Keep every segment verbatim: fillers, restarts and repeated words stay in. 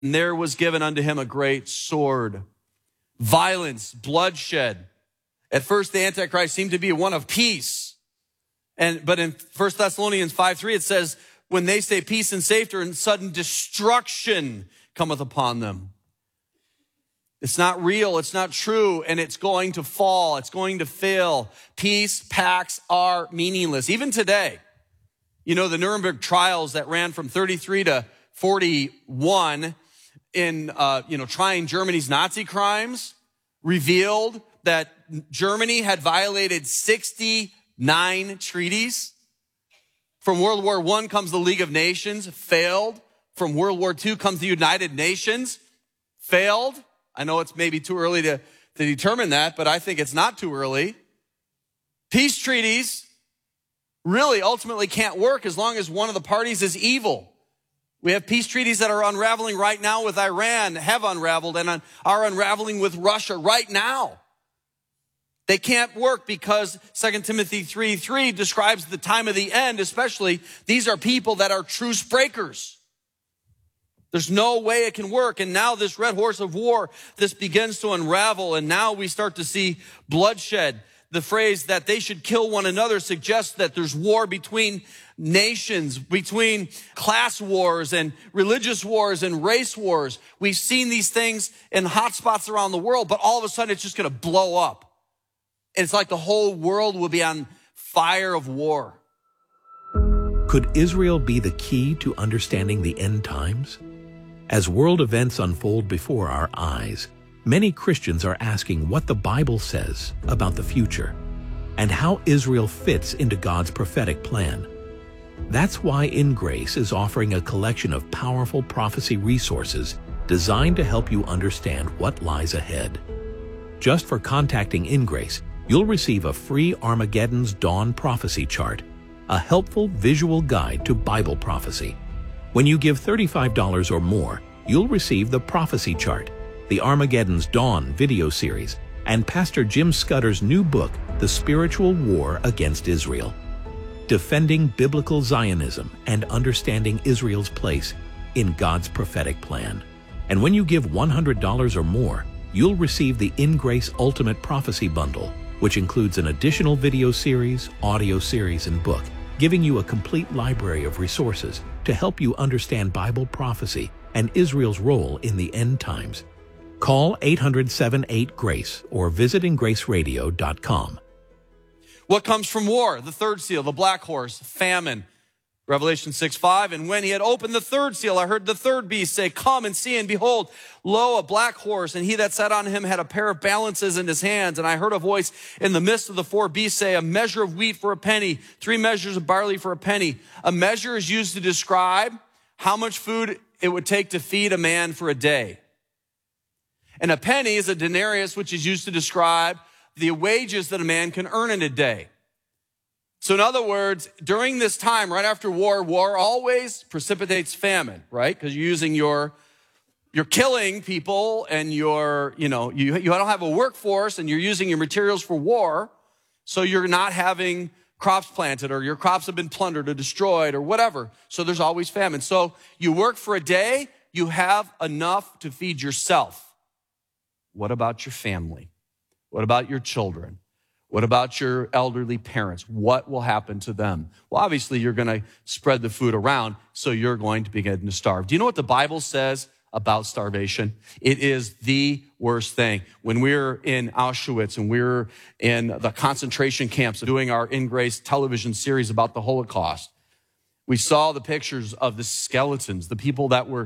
And there was given unto him a great sword. Violence, bloodshed. At first, the Antichrist seemed to be one of peace. And but in First Thessalonians five three, it says, when they say peace and safety, and sudden destruction cometh upon them. It's not real, it's not true, and it's going to fall, it's going to fail. Peace pacts are meaningless. Even today, you know, the Nuremberg trials that ran from thirty-three to forty-one in, uh, you know, trying Germany's Nazi crimes, revealed that Germany had violated sixty-nine treaties. From World War One comes the League of Nations, failed. From World War Two comes the United Nations, failed. I know it's maybe too early to, to determine that, but I think it's not too early. Peace treaties really ultimately can't work as long as one of the parties is evil. We have peace treaties that are unraveling right now with Iran, have unraveled, and are unraveling with Russia right now. They can't work because Second Timothy three three describes the time of the end, especially these are people that are truce breakers. There's no way it can work. And now this red horse of war, this begins to unravel. And now we start to see bloodshed. The phrase that they should kill one another suggests that there's war between nations, between class wars and religious wars and race wars. We've seen these things in hotspots around the world, but all of a sudden it's just going to blow up. It's like the whole world will be on fire of war. Could Israel be the key to understanding the end times? As world events unfold before our eyes, many Christians are asking what the Bible says about the future and how Israel fits into God's prophetic plan. That's why In Grace is offering a collection of powerful prophecy resources designed to help you understand what lies ahead. Just for contacting In Grace, you'll receive a free Armageddon's Dawn prophecy chart, a helpful visual guide to Bible prophecy. When you give thirty-five dollars or more, you'll receive the prophecy chart, the Armageddon's Dawn video series, and Pastor Jim Scudder's new book, The Spiritual War Against Israel, Defending Biblical Zionism and Understanding Israel's Place in God's Prophetic Plan. And when you give one hundred dollars or more, you'll receive the In Grace Ultimate Prophecy Bundle, which includes an additional video series, audio series, and book, giving you a complete library of resources to help you understand Bible prophecy and Israel's role in the end times. Call eight hundred, seven eight, GRACE or visit in grace radio dot com. What comes from war? The third seal, the black horse, famine. Revelation six five, and when he had opened the third seal, I heard the third beast say, come and see, and behold, lo, a black horse, and he that sat on him had a pair of balances in his hands. And I heard a voice in the midst of the four beasts say, a measure of wheat for a penny, three measures of barley for a penny. A measure is used to describe how much food it would take to feed a man for a day. And a penny is a denarius, which is used to describe the wages that a man can earn in a day. So in other words, during this time, right after war, war always precipitates famine, right? Because you're using your, you're killing people and you're, you know, you, you don't have a workforce and you're using your materials for war. So you're not having crops planted or your crops have been plundered or destroyed or whatever. So there's always famine. So you work for a day, you have enough to feed yourself. What about your family? What about your children? What about your elderly parents? What will happen to them? Well, obviously, you're going to spread the food around, so you're going to begin to starve. Do you know what the Bible says about starvation? It is the worst thing. When we were in Auschwitz and we were in the concentration camps doing our In Grace television series about the Holocaust, we saw the pictures of the skeletons, the people that were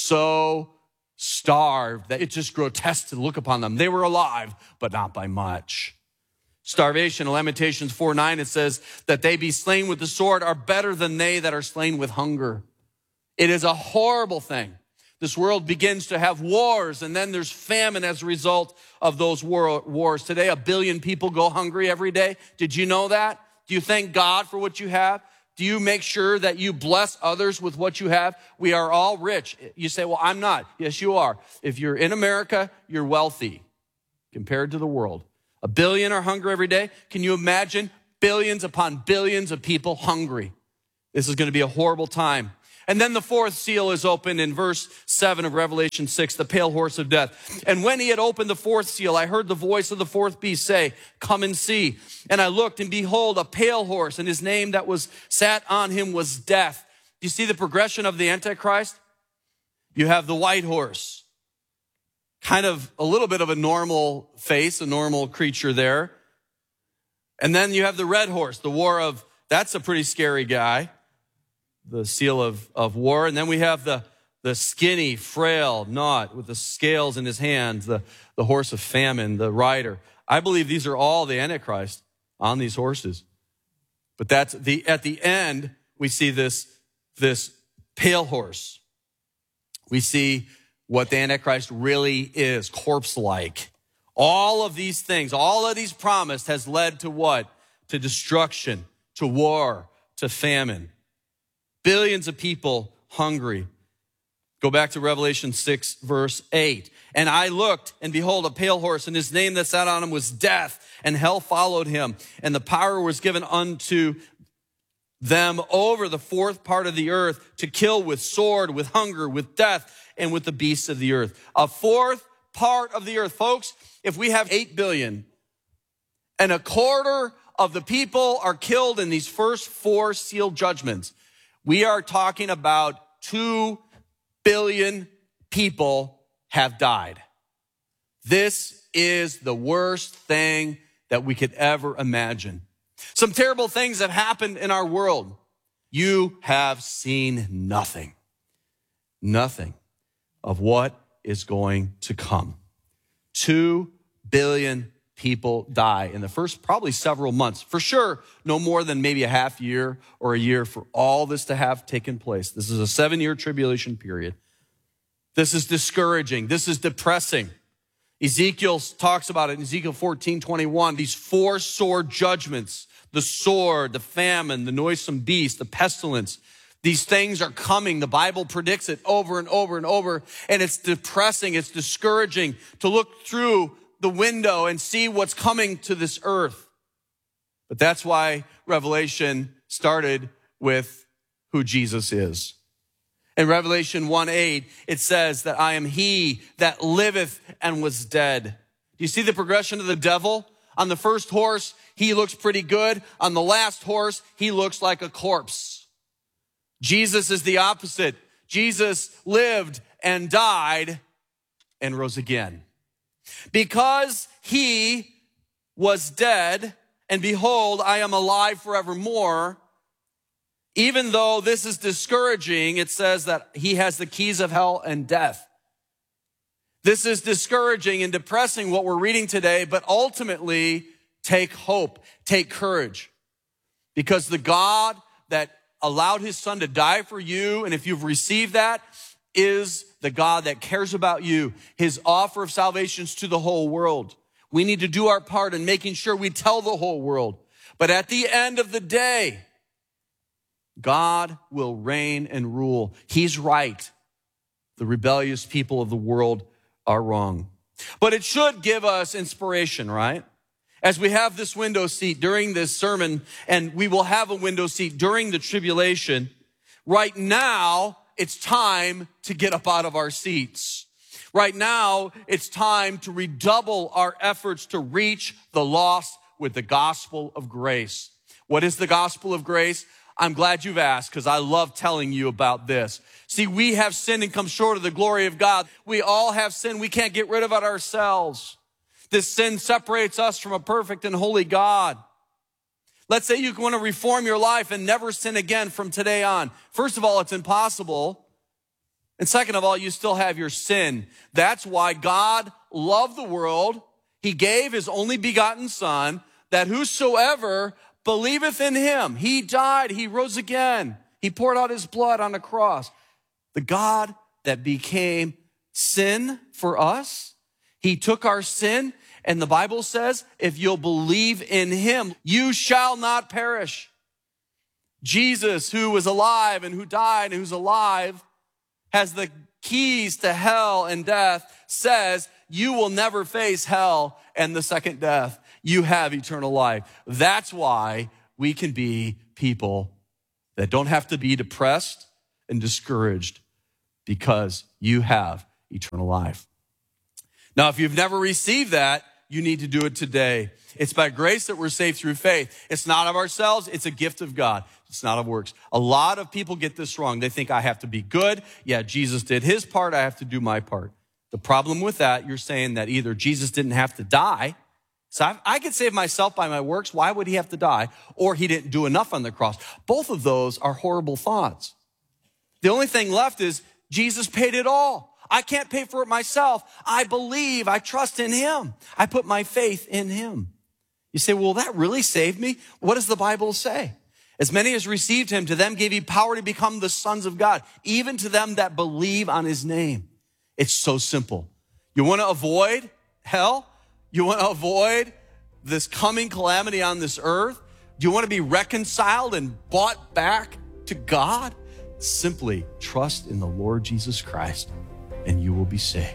so starved that it's just grotesque to look upon them. They were alive, but not by much. Starvation, in Lamentations four nine, it says that they be slain with the sword are better than they that are slain with hunger. It is a horrible thing. This world begins to have wars, and then there's famine as a result of those war, wars. Today, a billion people go hungry every day. Did you know that? Do you thank God for what you have? Do you make sure that you bless others with what you have? We are all rich. You say, well, I'm not. Yes, you are. If you're in America, you're wealthy compared to the world. A billion are hungry every day. Can you imagine billions upon billions of people hungry? This is going to be a horrible time. And then the fourth seal is opened in verse seven of Revelation six, the pale horse of death. And when he had opened the fourth seal, I heard the voice of the fourth beast say, come and see. And I looked, and behold, a pale horse, and his name that was sat on him was Death. Do you see the progression of the Antichrist? You have the white horse, kind of a little bit of a normal face, a normal creature there. And then you have the red horse, the war of, that's a pretty scary guy, the seal of, of war. And then we have the, the skinny, frail, knot with the scales in his hands, the, the horse of famine, the rider. I believe these are all the Antichrist on these horses. But that's the, at the end, we see this, this pale horse. We see what the Antichrist really is, corpse-like. All of these things, all of these promised has led to what? To destruction, to war, to famine. Billions of people hungry. Go back to Revelation six, verse eight. And I looked, and behold, a pale horse, and his name that sat on him was Death, and hell followed him. And the power was given unto them over the fourth part of the earth to kill with sword, with hunger, with death, and with the beasts of the earth. A fourth part of the earth. Folks, if we have eight billion and a quarter of the people are killed in these first four sealed judgments, we are talking about two billion people have died. This is the worst thing that we could ever imagine. Some terrible things have happened in our world. You have seen nothing, nothing of what is going to come. Two billion people die in the first probably several months. For sure, no more than maybe a half year or a year for all this to have taken place. This is a seven-year tribulation period. This is discouraging. This is depressing. Ezekiel talks about it in Ezekiel fourteen twenty-one, these four sword judgments, the sword, the famine, the noisome beast, the pestilence. These things are coming. The Bible predicts it over and over and over. And it's depressing. It's discouraging to look through the window and see what's coming to this earth. But that's why Revelation started with who Jesus is. In Revelation one eight, it says that I am he that liveth and was dead. Do you see the progression of the devil? On the first horse, he looks pretty good. On the last horse, he looks like a corpse. Jesus is the opposite. Jesus lived and died and rose again. Because he was dead, and behold, I am alive forevermore. Even though this is discouraging, it says that he has the keys of hell and death. This is discouraging and depressing what we're reading today, but ultimately take hope, take courage. Because the God that allowed his son to die for you, and if you've received that, is the God that cares about you. His offer of salvation is to the whole world. We need to do our part in making sure we tell the whole world. But at the end of the day, God will reign and rule. He's right. The rebellious people of the world are wrong. But it should give us inspiration, right? As we have this window seat during this sermon, and we will have a window seat during the tribulation, right now, it's time to get up out of our seats. Right now, it's time to redouble our efforts to reach the lost with the gospel of grace. What is the gospel of grace? I'm glad you've asked, because I love telling you about this. See, we have sinned and come short of the glory of God. We all have sinned. We can't get rid of it ourselves. This sin separates us from a perfect and holy God. Let's say you want to reform your life and never sin again from today on. First of all, it's impossible. And second of all, you still have your sin. That's why God loved the world. He gave his only begotten son, that whosoever believeth in him, he died, he rose again. He poured out his blood on the cross. The God that became sin for us, he took our sin, and the Bible says, if you'll believe in him, you shall not perish. Jesus, who was alive and who died and who's alive, has the keys to hell and death, says you will never face hell and the second death. You have eternal life. That's why we can be people that don't have to be depressed and discouraged because you have eternal life. Now, if you've never received that, you need to do it today. It's by grace that we're saved through faith. It's not of ourselves. It's a gift of God. It's not of works. A lot of people get this wrong. They think I have to be good. Yeah, Jesus did his part. I have to do my part. The problem with that, you're saying that either Jesus didn't have to die. So I, I could save myself by my works. Why would he have to die? Or he didn't do enough on the cross. Both of those are horrible thoughts. The only thing left is Jesus paid it all. I can't pay for it myself. I believe, I trust in him. I put my faith in him. You say, well, that really saved me? What does the Bible say? As many as received him, to them gave he power to become the sons of God, even to them that believe on his name. It's so simple. You want to avoid hell? You want to avoid this coming calamity on this earth? Do you want to be reconciled and bought back to God? Simply trust in the Lord Jesus Christ, and you will be saved.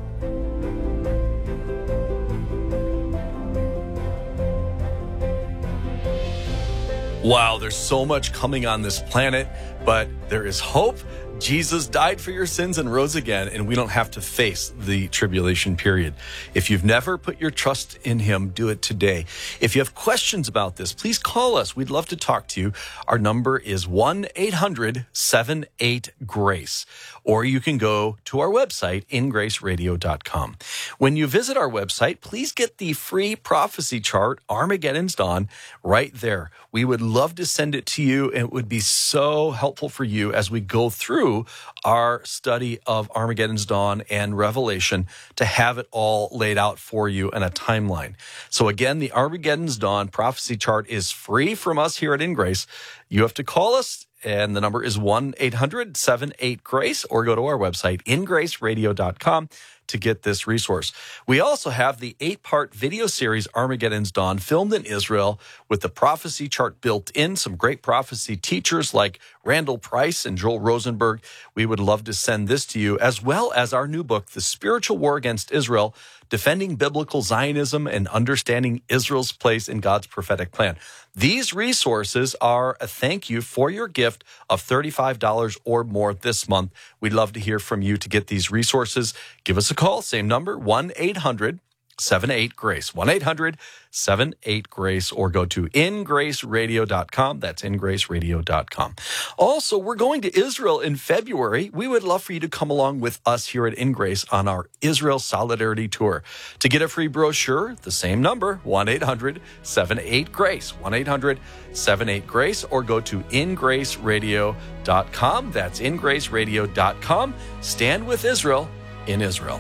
Wow, there's so much coming on this planet, but there is hope. Jesus died for your sins and rose again, and we don't have to face the tribulation period. If you've never put your trust in him, do it today. If you have questions about this, please call us. We'd love to talk to you. Our number is one eight hundred seven eight GRACE, or you can go to our website, in grace radio dot com. When you visit our website, please get the free prophecy chart, Armageddon's Dawn, right there. We would love to send it to you, and it would be so helpful for you as we go through our study of Armageddon's Dawn and Revelation to have it all laid out for you in a timeline. So again, the Armageddon's Dawn prophecy chart is free from us here at In Grace. You have to call us, and the number is one eight hundred seven eight GRACE, or go to our website, in grace radio dot com, to get this resource. We also have the eight-part video series, Armageddon's Dawn, filmed in Israel with the prophecy chart built in, some great prophecy teachers like Randall Price and Joel Rosenberg. We would love to send this to you, as well as our new book, The Spiritual War Against Israel, Defending Biblical Zionism and Understanding Israel's Place in God's Prophetic Plan. These resources are a thank you for your gift of thirty-five dollars or more this month. We'd love to hear from you to get these resources. Give us a call, same number, one eight hundred seven eight GRACE, one eight hundred seven eight GRACE, or go to in grace radio dot com. That's in grace radio dot com. Also, we're going to Israel in February. We would love for you to come along with us here at In Grace on our Israel Solidarity Tour. To get a free brochure, the same number, one eight hundred seven eight GRACE, one eight hundred seven eight GRACE, or go to in grace radio dot com. That's in grace radio dot com. Stand with Israel in Israel.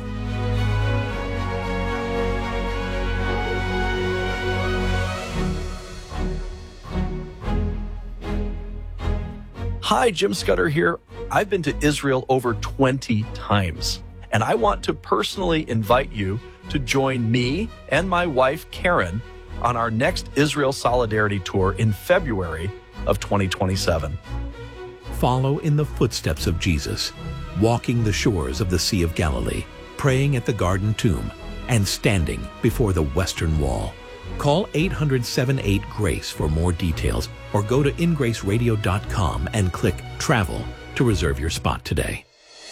Hi, Jim Scudder here. I've been to Israel over twenty times, and I want to personally invite you to join me and my wife, Karen, on our next Israel Solidarity Tour in February of twenty twenty-seven. Follow in the footsteps of Jesus, walking the shores of the Sea of Galilee, praying at the Garden Tomb, and standing before the Western Wall. Call eight hundred seven eight GRACE for more details, or go to in grace radio dot com and click Travel to reserve your spot today.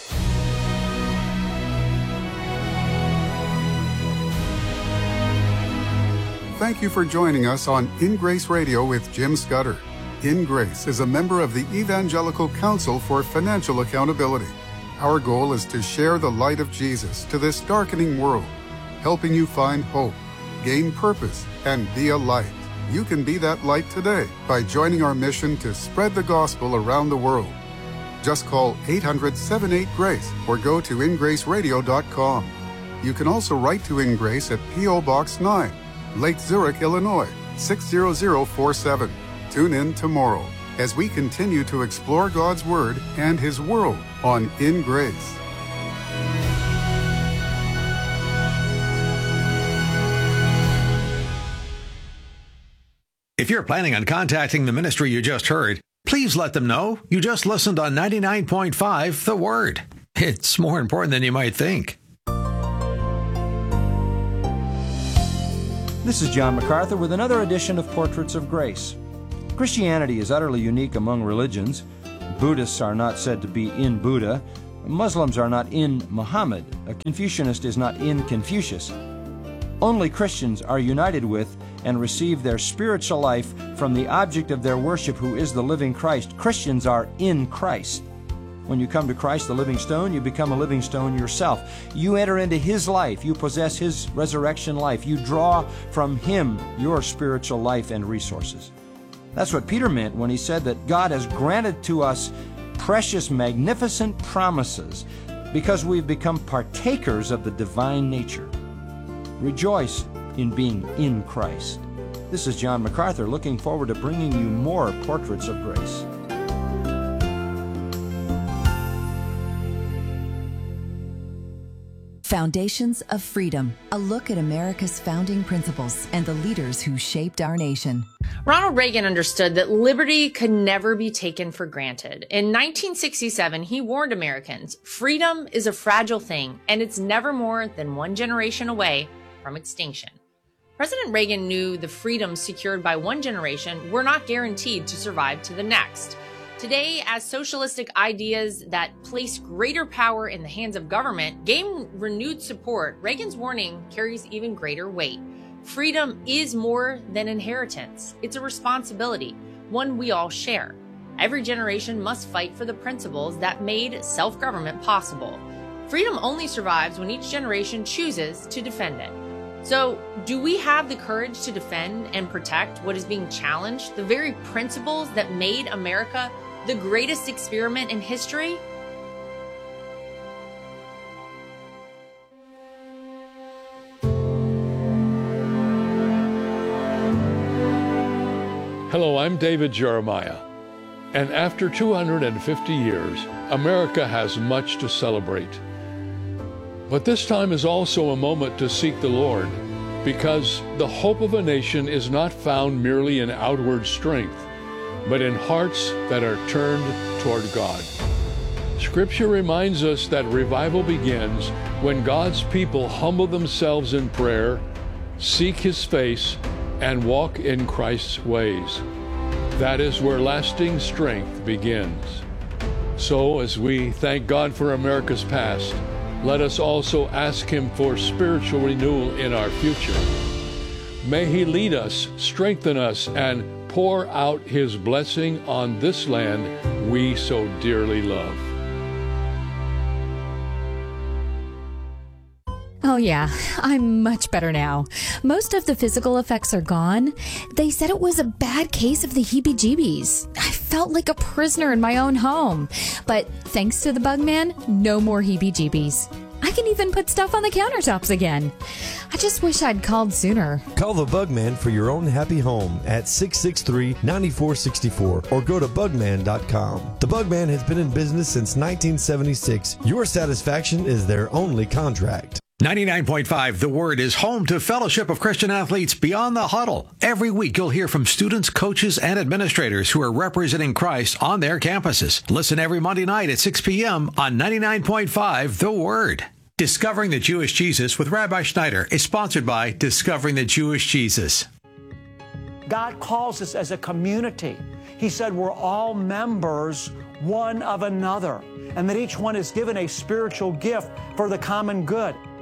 Thank you for joining us on In Grace Radio with Jim Scudder. In Grace is a member of the Evangelical Council for Financial Accountability. Our goal is to share the light of Jesus to this darkening world, helping you find hope, gain purpose, and be a light. You can be that light today by joining our mission to spread the gospel around the world. Just call eight hundred seven eight GRACE or go to in grace radio dot com. You can also write to In Grace at P O Box nine, Lake Zurich, Illinois, six zero zero four seven. Tune in tomorrow as we continue to explore God's Word and His world on In Grace. If you're planning on contacting the ministry you just heard, please let them know you just listened on ninety-nine point five The Word. It's more important than you might think. This is John MacArthur with another edition of Portraits of Grace. Christianity is utterly unique among religions. Buddhists are not said to be in Buddha. Muslims are not in Muhammad. A Confucianist is not in Confucius. Only Christians are united with and receive their spiritual life from the object of their worship, who is the living Christ. Christians are in Christ. When you come to Christ, the living stone, you become a living stone yourself. You enter into His life. You possess His resurrection life. You draw from Him your spiritual life and resources. That's what Peter meant when he said that God has granted to us precious, magnificent promises because we've become partakers of the divine nature. Rejoice in being in Christ. This is John MacArthur, looking forward to bringing you more Portraits of Grace. Foundations of Freedom, a look at America's founding principles and the leaders who shaped our nation. Ronald Reagan understood that liberty could never be taken for granted. In nineteen sixty-seven, he warned Americans, freedom is a fragile thing, and it's never more than one generation away from extinction. President Reagan knew the freedoms secured by one generation were not guaranteed to survive to the next. Today, as socialistic ideas that place greater power in the hands of government gain renewed support, Reagan's warning carries even greater weight. Freedom is more than inheritance. It's a responsibility, one we all share. Every generation must fight for the principles that made self-government possible. Freedom only survives when each generation chooses to defend it. So, do we have the courage to defend and protect what is being challenged, the very principles that made America the greatest experiment in history? Hello, I'm David Jeremiah, and after two hundred fifty years, America has much to celebrate. But this time is also a moment to seek the Lord, because the hope of a nation is not found merely in outward strength, but in hearts that are turned toward God. Scripture reminds us that revival begins when God's people humble themselves in prayer, seek His face, and walk in Christ's ways. That is where lasting strength begins. So, as we thank God for America's past, let us also ask Him for spiritual renewal in our future. May He lead us, strengthen us, and pour out His blessing on this land we so dearly love. Oh yeah, I'm much better now. Most of the physical effects are gone. They said it was a bad case of the heebie-jeebies. I felt like a prisoner in my own home. But thanks to the Bugman, no more heebie-jeebies. I can even put stuff on the countertops again. I just wish I'd called sooner. Call the Bugman for your own happy home at six six three, nine four six four or go to bugman dot com. The Bugman has been in business since nineteen seventy-six. Your satisfaction is their only contract. ninety-nine point five The Word is home to Fellowship of Christian Athletes Beyond the Huddle. Every week you'll hear from students, coaches, and administrators who are representing Christ on their campuses. Listen every Monday night at six p.m. on ninety-nine point five The Word. Discovering the Jewish Jesus with Rabbi Schneider is sponsored by Discovering the Jewish Jesus. God calls us as a community. He said we're all members one of another, and that each one is given a spiritual gift for the common good.